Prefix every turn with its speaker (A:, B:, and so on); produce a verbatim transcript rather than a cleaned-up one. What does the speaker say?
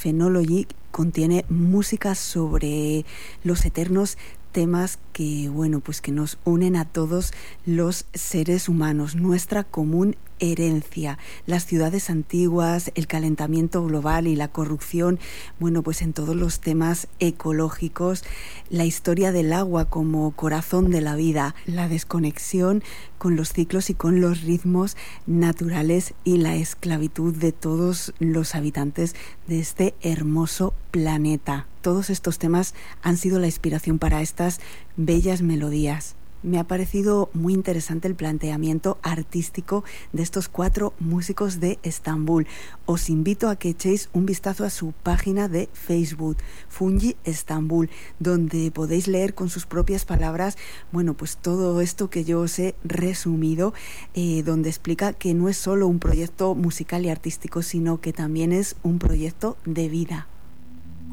A: Phenology contiene música sobre los eternos temas que, bueno, pues que nos unen a todos los seres humanos, nuestra común herencia, las ciudades antiguas, el calentamiento global y la corrupción, bueno, pues en todos los temas ecológicos, la historia del agua como corazón de la vida, la desconexión con los ciclos y con los ritmos naturales y la esclavitud de todos los habitantes de este hermoso planeta. Todos estos temas han sido la inspiración para estas bellas melodías. Me ha parecido muy interesante el planteamiento artístico de estos cuatro músicos de Estambul. Os invito a que echéis un vistazo a su página de Facebook, Fungi Estambul, donde podéis leer con sus propias palabras, bueno, pues todo esto que yo os he resumido, eh, donde explica que no es solo un proyecto musical y artístico, sino que también es un proyecto de vida.